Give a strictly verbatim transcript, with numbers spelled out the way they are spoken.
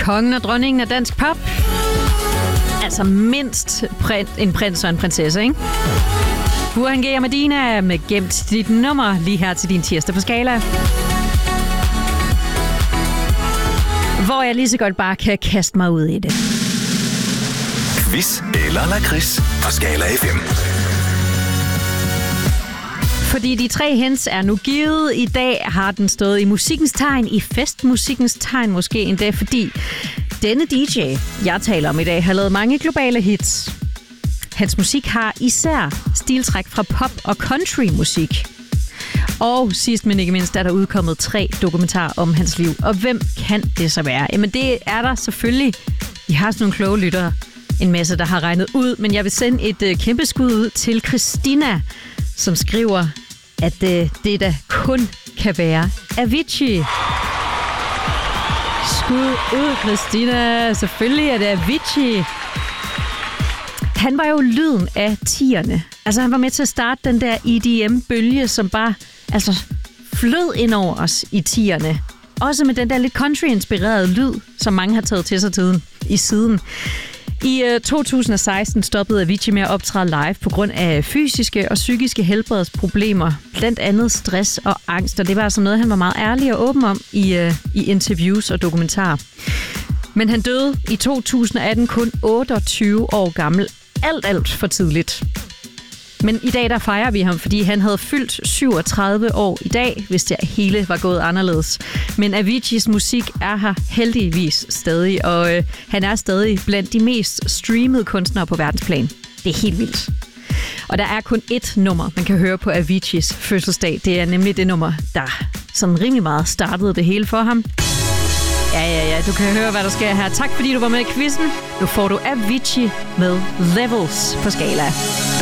kongen og dronningen af dansk pop. Altså mindst prin- en prins og en prinsesse, ikke? Burhan G og Medina med gemt dit nummer lige her til din tirsdag på Skala. Hvor jeg lige så godt bare kan kaste mig ud i det. Quiz eller lakrids på Skala F M. Fordi de tre hints er nu givet. I dag har den stået i musikkens tegn, i festmusikkens tegn måske endda, fordi denne D J, jeg taler om i dag, har lavet mange globale hits. Hans musik har især stiltræk fra pop- og countrymusik. Og sidst men ikke mindst er der udkommet tre dokumentarer om hans liv. Og hvem kan det så være? Jamen det er der selvfølgelig. I har sådan nogle kloge lyttere. En masse, der har regnet ud. Men jeg vil sende et øh, kæmpe skud ud til Christina, som skriver, at øh, det der kun kan være Avicii. Skud ud, Christina. Selvfølgelig er det Avicii. Han var jo lyden af tierne. Altså han var med til at starte den der E D M-bølge, som bare altså, flød ind over os i tierne. Også med den der lidt country-inspirerede lyd, som mange har taget til sig tiden i siden. I uh, to tusind og seksten stoppede Avicii med at optræde live på grund af fysiske og psykiske helbredsproblemer. Blandt andet stress og angst, og det var altså noget, han var meget ærlig og åben om i, uh, i interviews og dokumentarer. Men han døde i to tusind og atten kun otteogtyve år gammel. Alt, alt for tidligt. Men i dag der fejrer vi ham, fordi han havde fyldt syvogtredive år i dag, hvis det hele var gået anderledes. Men Aviciis musik er her heldigvis stadig, og øh, han er stadig blandt de mest streamede kunstnere på verdensplan. Det er helt vildt. Og der er kun ét nummer, man kan høre på Aviciis fødselsdag. Det er nemlig det nummer, der sådan rimelig meget startede det hele for ham. Ja, ja, ja, du kan høre, hvad der sker her. Tak fordi du var med i quizzen. Nu får du Avicii med Levels på Skala.